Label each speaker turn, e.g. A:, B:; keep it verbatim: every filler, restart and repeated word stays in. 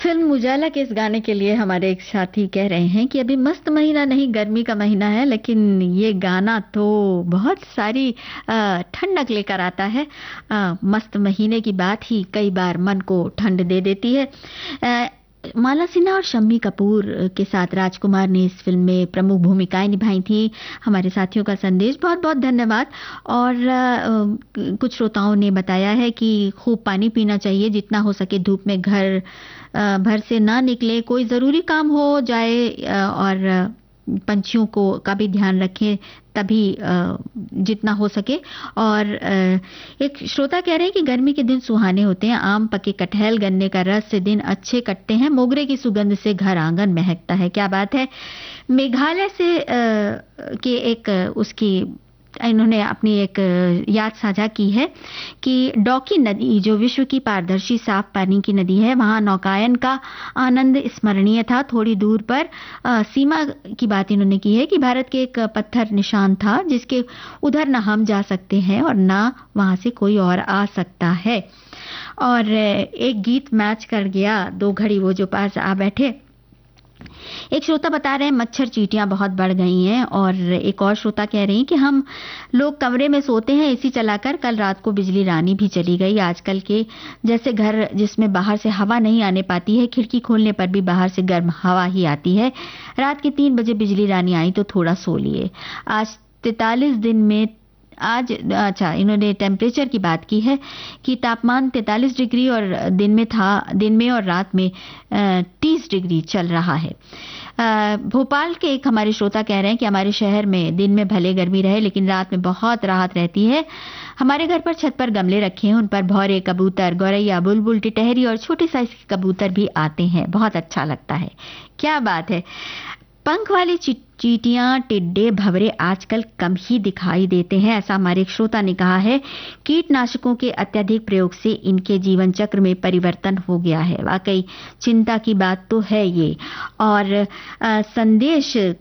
A: Film उजाला के इस गाने के लिए हमारे एक साथी कह रहे हैं कि अभी मस्त महीना नहीं, गर्मी का महीना है, लेकिन ये गाना तो बहुत सारी अ, ठंडक लेकर आता है। अ, मस्त महीने की बात ही कई बार मन को ठंड दे देती है। अ, माला सिन्हा और शम्मी कपूर के साथ राजकुमार ने इस फिल्म में प्रमुख भूमिकाएं निभाई थी। हमारे साथियों का संदेश बहुत बहुत धन्यवाद। और अ, कुछ श्रोताओं ने बताया है कि खूब पानी पीना चाहिए, जितना हो सके धूप में घर अ, भर से ना निकले, कोई ज़रूरी काम हो जाए अ, और पंछियों को का भी ध्यान रखें, तभी अ, जितना हो सके। और अ, एक श्रोता कह रहे हैं कि गर्मी के दिन सुहाने होते हैं, आम पके कटहल गन्ने का रस से दिन अच्छे कटते हैं, मोगरे की सुगंध से घर आंगन महकता है। क्या बात है। मेघालय से अ, के एक अ, उसकी इन्होंने अपनी एक अ, याद साझा की है कि डॉकी नदी जो विश्व की पारदर्शी साफ पानी की नदी है, वहां नौकायन का आनंद स्मरणीय था। थोड़ी दूर पर अ, सीमा की बात इन्होंने की है कि भारत के एक पत्थर निशान था जिसके उधर ना हम जा सकते हैं और ना वहां से कोई और आ सकता है। और अ, एक गीत मैच कर गया, दो घड़ी वो जो पास आ बैठे। एक श्रोता बता रहे हैं मच्छर चींटियां बहुत बढ़ गई हैं। और एक और श्रोता कह रही हैं कि हम लोग कमरे में सोते हैं एसी चलाकर, कल रात को बिजली रानी भी चली गई। आजकल के जैसे घर जिसमें बाहर से हवा नहीं आने पाती है, खिड़की खोलने पर भी बाहर से गर्म हवा ही आती है। रात के तीन बजे बिजली रानी आई तो थोड़ा सो लिए। आज तैतालीस दिन में आज अच्छा इन्होंने टेम्परेचर की बात की है कि तापमान तैतालीस डिग्री और दिन में था, दिन में और रात में तीस डिग्री चल रहा है। अ, भोपाल के एक हमारे श्रोता कह रहे हैं कि हमारे शहर में दिन में भले गर्मी रहे लेकिन रात में बहुत राहत रहती है। हमारे घर पर छत पर गमले रखे हैं, उन पर भौरे, कबूतर, गौरैया, बुलबुल, टिटहरी और छोटे साइज के कबूतर भी आते हैं, बहुत अच्छा लगता है। क्या बात है। पंख वाली ची, चींटियां, टिड्डे, भंवरे आजकल कम ही दिखाई देते हैं, ऐसा हमारे एक श्रोता ने कहा है। कीटनाशकों के अत्यधिक प्रयोग से इनके जीवन चक्र में परिवर्तन हो गया है। वाकई चिंता की बात तो है ये। और अ, संदेश